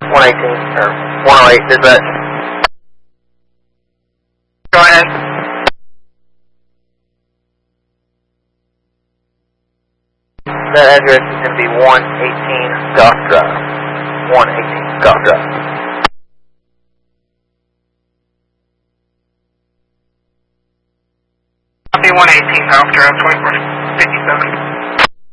118, or 108, dispatch. Go ahead. That address is going to be 118 Goff Drive. 118 Goff Drive. Copy 118 Goff Drive, 2457.